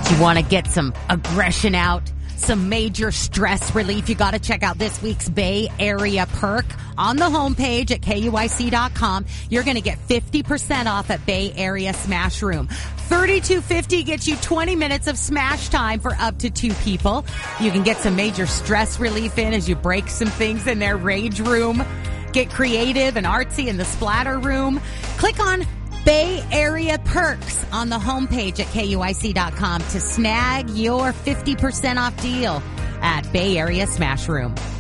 Do you want to get some aggression out? Some major stress relief? You got to check out this week's Bay Area perk on the homepage at KUIC.com. You're going to get 50% off at Bay Area Smash Room. $32.50 gets you 20 minutes of smash time for up to 2 people. You can get some major stress relief in as you break some things in their rage room. Get creative and artsy in the splatter room. Click on Bay Area Perks on the homepage at KUIC.com to snag your 50% off deal at Bay Area Smash Room.